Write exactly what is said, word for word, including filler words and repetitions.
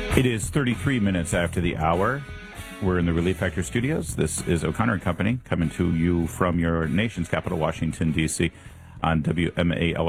It is thirty-three minutes after the hour. We're in the Relief Factor studios. This is O'Connor and Company coming to you from your nation's capital, Washington, D C on W M A L